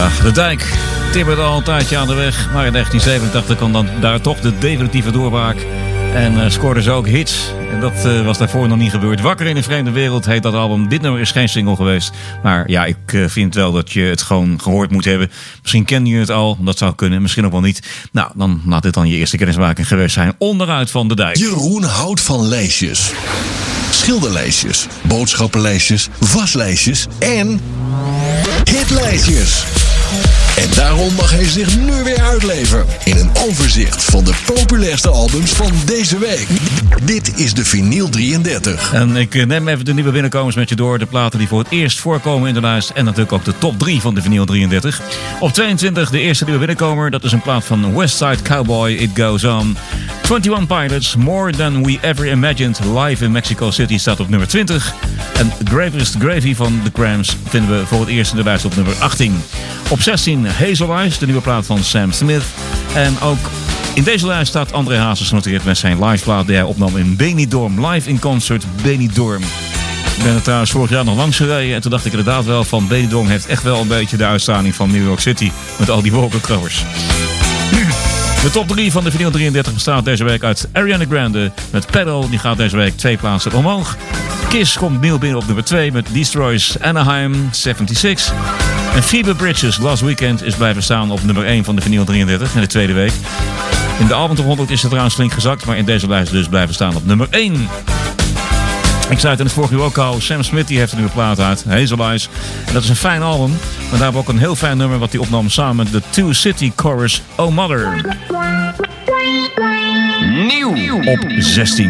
Ach, de dijk timmerde al een tijdje aan de weg. Maar in 1987 kwam dan daar toch de definitieve doorbraak. En scoorde ze ook hits. En dat was daarvoor nog niet gebeurd. Wakker in een vreemde wereld heet dat album. Dit nummer is geen single geweest. Maar ja, ik vind wel dat je het gewoon gehoord moet hebben. Misschien ken je het al. Dat zou kunnen. Misschien ook wel niet. Nou, dan laat dit dan je eerste kennismaking geweest zijn. Onderuit van de dijk. Jeroen houdt van lijstjes. Schilderlijstjes, boodschappenlijstjes, waslijstjes en hitlijstjes. En daarom mag hij zich nu weer uitleven in een overzicht van de populairste albums van deze week. Dit is de Vinyl 33. En ik neem even de nieuwe binnenkomers met je door. De platen die voor het eerst voorkomen in de lijst. En natuurlijk ook de top 3 van de Vinyl 33. Op 22 de eerste nieuwe binnenkomer. Dat is een plaat van Westside Cowboy, It Goes On. 21 Pilots, More Than We Ever Imagined, live in Mexico City, staat op nummer 20. En Gravest Gravy van The Cramps vinden we voor het eerst in de lijst op nummer 18. Op 16 Hazel Eyes, de nieuwe plaat van Sam Smith. En ook in deze lijst staat André Hazes genoteerd met zijn liveplaat die hij opnam in Benidorm. Live in concert Benidorm. Ik ben er trouwens vorig jaar nog langs gereden en toen dacht ik inderdaad wel van Benidorm heeft echt wel een beetje de uitstraling van New York City met al die wolkenkrabbers. De top 3 van de Vinyl 33 bestaat deze week uit Ariana Grande met Pedal. Die gaat deze week 2 plaatsen omhoog. Kiss komt nieuw binnen op nummer 2 met Destroys Anaheim 76. En Phoebe Bridgers Last Weekend is blijven staan op nummer 1 van de Vinyl 33 in de tweede week. In de album top 100 is het trouwens flink gezakt, maar in deze lijst dus blijven staan op nummer 1. Ik zei het in het vorige uur ook al, Sam Smith die heeft een nieuwe plaat uit, Hazel Eyes. En dat is een fijn album, maar daar hebben we ook een heel fijn nummer wat hij opnam samen met de Two City Chorus, Oh Mother. Nieuw op 16.